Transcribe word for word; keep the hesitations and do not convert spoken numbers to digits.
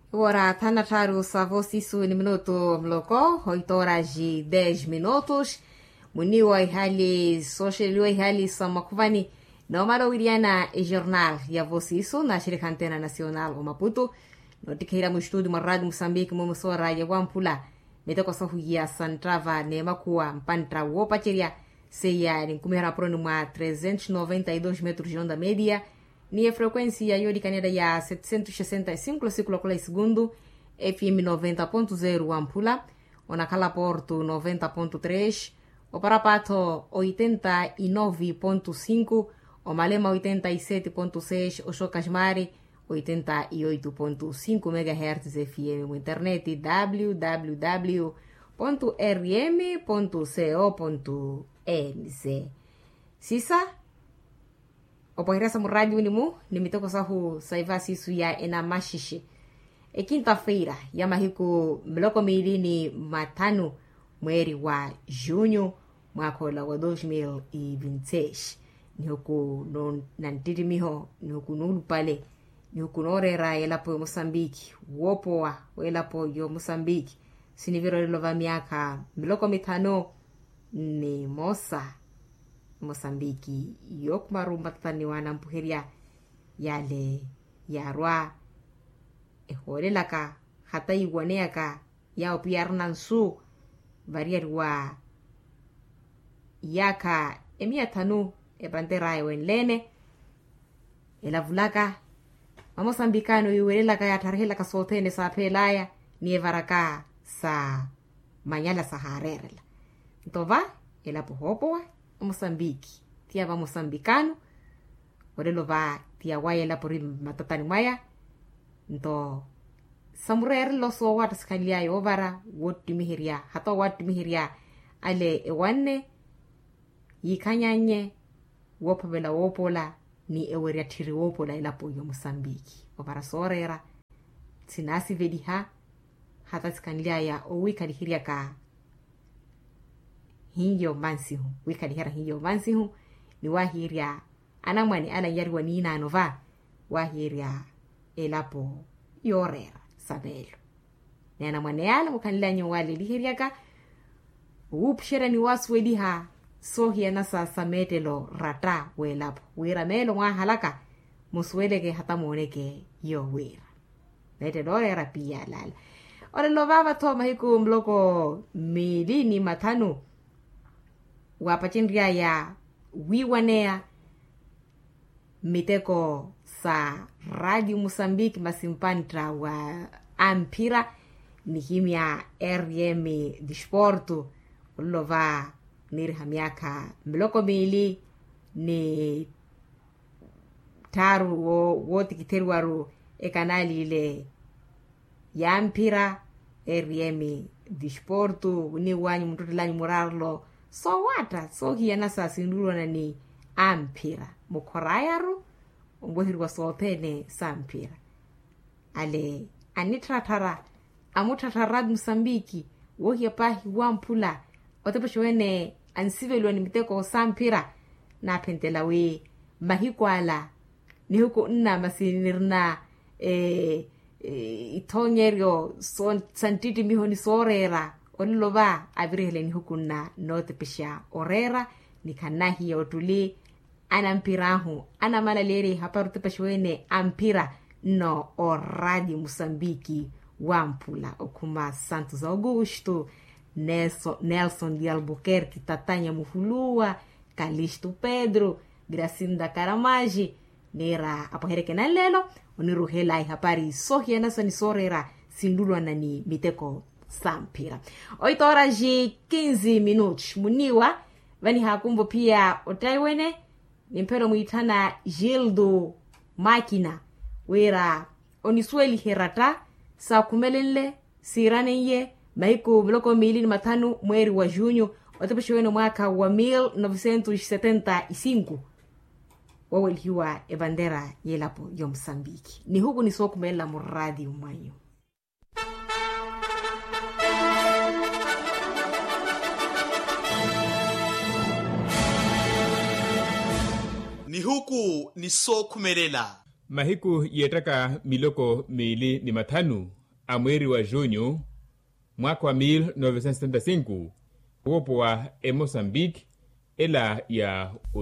Ora tanataru savosisu ni minuto mloko, oito horas e dez minutos. Muniwa ihali social ihali samakuvani na mara wiriana e jornal ya vosisu na shirika antena nacional o Maputo. No tikira mu estúdio ma rádio Moçambique mo msora ya wampula. Metako sahu ya santrava ne makuwa mpantra wopacheria seya ni kumera prono ma trezentos e noventa e dois metros de onda média. Ni a frequência yodi caneda ya setecentos e sessenta e cinco ciclo por segundo, F M noventa ponto zero Ampula, Onacala Porto noventa ponto três, o Parapato oitenta e nove ponto cinco, o Malema oitenta e sete ponto seis, o Chocasmare oitenta e oito ponto cinco megahertz F M, o internet w w w ponto r m ponto co ponto n z. Sisa o pohirasa mu rádio ni mu ni mitoko sahu saiva sisu ya ena mashishi e quinta-feira ya mahiku mloko milini matano mweri wa junho mwaka wa dois mil e vinte e seis ni huku no nantiri miho ni huku nulu pale ni huku norera ela po Moçambique wopoa ela po yo Moçambique siniviro lova miaka mloko mitano ni mosa Moçambique yok marumba tani wana mpuheria yale yarwa e hore laka hata iwanea ka ya opiar nansu variarwa yaka emia tanu e bandera yo enlene ela vulaka Moçambicano iwele laka ya tarhela ka sotene sa pelaya ni evaraka sa manyala sa harerela ntova ela pohopoa Moçambique tia va moçambicano orelo va tia waya la por matatani maya nto samurer lo so wat skalia yo vara woti mihiria hata wati mihiria ale ewanne yikanyanye wopobela wopola ni eweria tiri wopola ila po yo Moçambique ovara sorera sinasi vediha hata skalia ya o wikali hiria ka hiyo mansihu wika dihera hiyo mansihu ni wahiria anamwani ana yari wanina anova wahiria elapo yorera sabelo ni anamwani yala mukanila nyowali lihiria ka upshera ni waswedi ha sohi anasa sametelo rata welapo wira melo mwa halaka musweleke hata mwoneke yo wira nete dorera pia lala ore lovava toma hiku mloko milini matanu wapachendria ya wiwanea miteko sa Radio Moçambique masimpantra wa Ampira ni himia R M Desporto lova nirhamiaka mloko mili ni taru wo woti kiterwaru e kanali ile ya Ampira R M Desporto ni wanyu mtutilani murarlo so wata so hiana sa sinduro na ni Ampira mukorayaru umbohirwa so pene sampira ale anitratara amutratara Moçambique wohia pahi wampula otepeshwene ansivelo ni miteko sampira na pentela we mahikwala ni huko nna masinirna e, e itonyerio so santiti mihoni sorera onlova avirele ni hukuna note pesha orera ni kanahi otuli anampirahu ana malaleri haparu peshwene Ampira no o Radio Moçambique wampula okuma Santos Augusto Nelson Nelson de Albuquerque Tatanya Muhulua Calixto Pedro Gracinda Caramaji nera apohereke na lelo oniruhela hapari sohia na sanisorera sindulwa nani miteko Sampira. oito horas e quinze minutos. Muniwa vani hakumbo pia otaiwene nimpero muitana Gildo Máquina wera onisweli herata sa kumelele siraneye maiko bloko milini matano mweri wa junho otapeshwene mwaka wa mil novecentos e setenta e cinco waweliwa e bandera yelapo yo Moçambique ni huku ni so kumela mu radio mwanyo. Ni huku ni so kumelela mahiku yetaka miloko mili ni matanu a mweri wa junho mwaka wa mil novecentos e setenta e cinco uopo wa e Moçambique ela ya